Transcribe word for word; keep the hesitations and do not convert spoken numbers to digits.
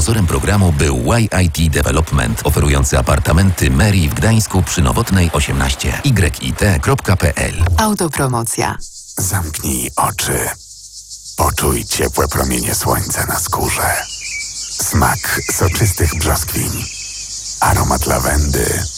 Sponsorem programu był Y I T Development, oferujący apartamenty Mary w Gdańsku przy Nowotnej osiemnaście. y i t kropka p l. Autopromocja. Zamknij oczy. Poczuj ciepłe promienie słońca na skórze. Smak soczystych brzoskwiń. Aromat lawendy.